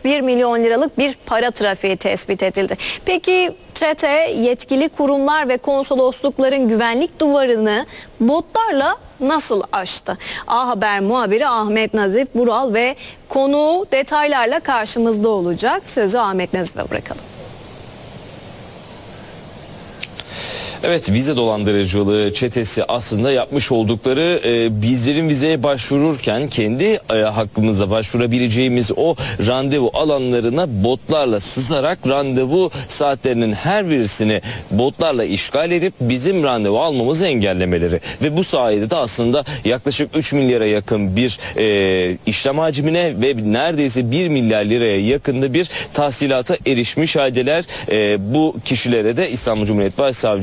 1 milyon liralık bir para trafiği tespit edildi. Peki çete yetkili kurumlar ve konsoloslukların güvenlik duvarını botlarla nasıl aştı? A Haber muhabiri Ahmet Nazif Vural ve konuğu detaylarla karşımızda olacak. Sözü Ahmet Nazif'e bırakalım. Evet, vize dolandırıcılığı çetesi aslında yapmış oldukları bizlerin vizeye başvururken kendi hakkımızda başvurabileceğimiz o randevu alanlarına botlarla sızarak randevu saatlerinin her birisini botlarla işgal edip bizim randevu almamızı engellemeleri ve bu sayede de aslında yaklaşık 3 milyara yakın bir işlem hacmine ve neredeyse 1 milyar liraya yakında bir tahsilata erişmiş haldeler. Bu kişilere de İstanbul Cumhuriyet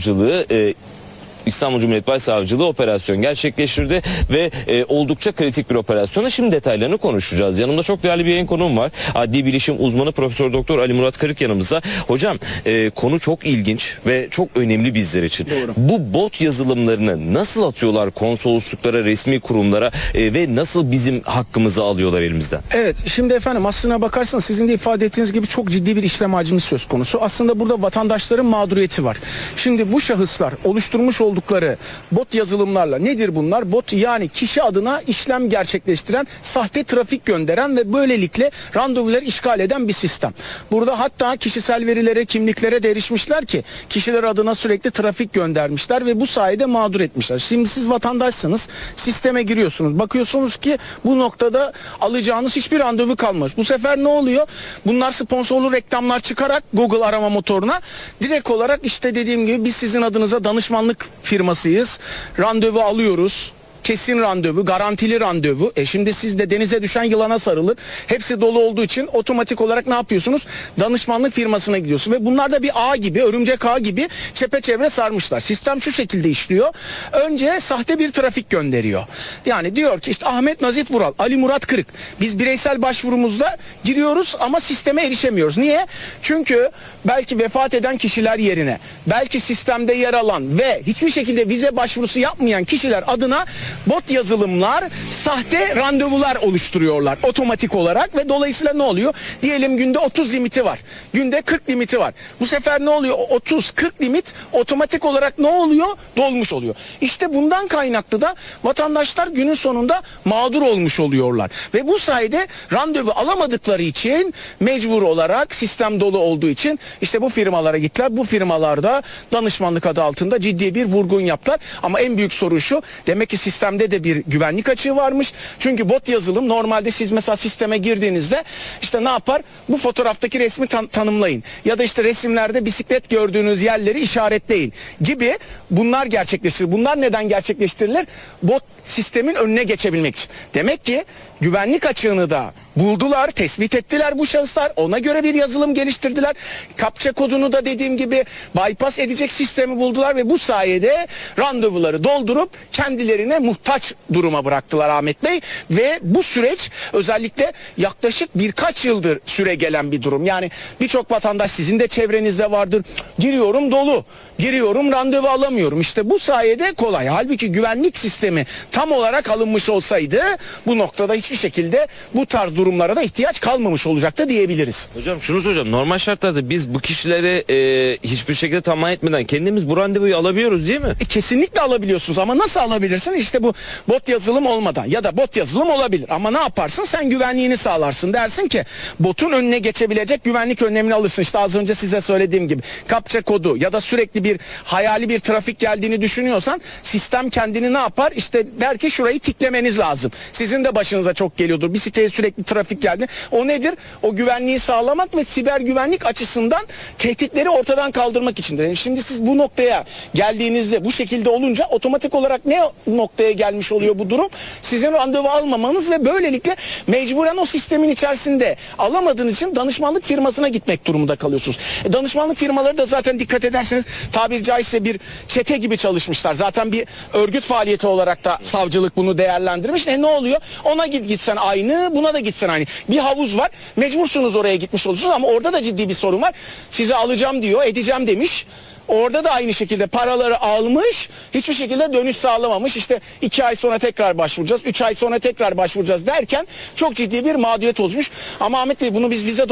Başsavcılığı operasyon gerçekleştirdi ve oldukça kritik bir operasyona. Şimdi detaylarını konuşacağız. Yanımda çok değerli bir yayın konuğum var. Adli bilişim uzmanı Profesör Doktor Ali Murat Kırık yanımızda. Hocam konu çok ilginç ve çok önemli bizler için. Doğru. Bu bot yazılımlarını nasıl atıyorlar konsolosluklara, resmi kurumlara ve nasıl bizim hakkımızı alıyorlar elimizden? Evet, şimdi efendim aslına bakarsanız sizin de ifade ettiğiniz gibi çok ciddi bir işlem hacmi söz konusu. Aslında burada vatandaşların mağduriyeti var. Şimdi bu şahıslar oluşturmuş oldukları bot yazılımlarla, nedir bunlar? Bot yani kişi adına işlem gerçekleştiren, sahte trafik gönderen ve böylelikle randevuları işgal eden bir sistem. Burada hatta kişisel verilere, kimliklere de erişmişler ki kişiler adına sürekli trafik göndermişler ve bu sayede mağdur etmişler. Şimdi siz vatandaşsınız, sisteme giriyorsunuz. Bakıyorsunuz ki bu noktada alacağınız hiçbir randevu kalmamış. Bu sefer ne oluyor? Bunlar sponsorlu reklamlar çıkarak Google arama motoruna direkt olarak işte dediğim gibi biz sizin adınıza danışmanlık firmasıyız. Randevu alıyoruz. Kesin randevu, garantili randevu. Şimdi siz de denize düşen yılana sarılır. Hepsi dolu olduğu için otomatik olarak ne yapıyorsunuz? Danışmanlık firmasına gidiyorsunuz. Ve bunlar da bir ağ gibi, örümcek ağ gibi çepeçevre sarmışlar. Sistem şu şekilde işliyor. Önce sahte bir trafik gönderiyor. Yani diyor ki işte Ahmet Nazif Vural, Ali Murat Kırık. Biz bireysel başvurumuzda giriyoruz ama sisteme erişemiyoruz. Niye? Çünkü belki vefat eden kişiler yerine, belki sistemde yer alan ve hiçbir şekilde vize başvurusu yapmayan kişiler adına bot yazılımlar sahte randevular oluşturuyorlar otomatik olarak ve dolayısıyla ne oluyor? Diyelim günde 30 limiti var. Günde 40 limiti var. Bu sefer ne oluyor? 30-40 limit otomatik olarak ne oluyor? Dolmuş oluyor. İşte bundan kaynaklı da vatandaşlar günün sonunda mağdur olmuş oluyorlar. Ve bu sayede randevu alamadıkları için mecbur olarak sistem dolu olduğu için işte bu firmalara gittiler. Bu firmalarda danışmanlık adı altında ciddi bir vurgun yaptılar. Ama en büyük sorun şu. Demek ki sistemde de bir güvenlik açığı varmış. Çünkü bot yazılım normalde siz mesela sisteme girdiğinizde işte ne yapar? Bu fotoğraftaki resmi tanımlayın. Ya da işte resimlerde bisiklet gördüğünüz yerleri işaretleyin gibi bunlar gerçekleştirilir. Bunlar neden gerçekleştirilir? Bot sistemin önüne geçebilmek için. Demek ki güvenlik açığını da buldular, tespit ettiler bu şahıslar. Ona göre bir yazılım geliştirdiler. Kapça kodunu da dediğim gibi bypass edecek sistemi buldular ve bu sayede randevuları doldurup kendilerine muhtaç duruma bıraktılar Ahmet Bey. Ve bu süreç özellikle yaklaşık birkaç yıldır süre gelen bir durum. Yani birçok vatandaş sizin de çevrenizde vardır. Giriyorum dolu, giriyorum randevu alamıyorum. İşte bu sayede kolay. Halbuki güvenlik sistemi tam olarak alınmış olsaydı bu noktada hiçbir şekilde bu tarz durumlara da ihtiyaç kalmamış olacaktı diyebiliriz. Hocam şunu soracağım. Normal şartlarda biz bu kişileri hiçbir şekilde tamah etmeden kendimiz bu randevuyu alabiliyoruz değil mi? Kesinlikle alabiliyorsunuz ama nasıl alabilirsin? İşte bu bot yazılım olmadan ya da bot yazılım olabilir ama ne yaparsın? Sen güvenliğini sağlarsın. Dersin ki botun önüne geçebilecek güvenlik önlemini alırsın. İşte az önce size söylediğim gibi kapça kodu ya da sürekli bir hayali bir trafik geldiğini düşünüyorsan sistem kendini ne yapar? İşte der ki şurayı tiklemeniz lazım. Sizin de başınıza çok geliyordur. Bir siteye sürekli trafik geldi. O nedir? O güvenliği sağlamak ve siber güvenlik açısından tehditleri ortadan kaldırmak içindir. Şimdi siz bu noktaya geldiğinizde bu şekilde olunca otomatik olarak ne noktaya gelmiş oluyor bu durum? Sizin randevu almamanız ve böylelikle mecburen o sistemin içerisinde alamadığınız için danışmanlık firmasına gitmek durumunda kalıyorsunuz. Danışmanlık firmaları da zaten dikkat ederseniz tabiri caizse bir çete gibi çalışmışlar. Zaten bir örgüt faaliyeti olarak da savcılık bunu değerlendirmiş. Ne oluyor? Ona gitsen aynı, buna da gitsen aynı. Bir havuz var. Mecbursunuz oraya gitmiş olursunuz ama orada da ciddi bir sorun var. Size alacağım diyor, edeceğim demiş. Orada da aynı şekilde paraları almış, hiçbir şekilde dönüş sağlamamış. İşte 2 ay sonra tekrar başvuracağız, 3 ay sonra tekrar başvuracağız derken çok ciddi bir mağduriyet olmuş. Ama Ahmet Bey bunu biz vize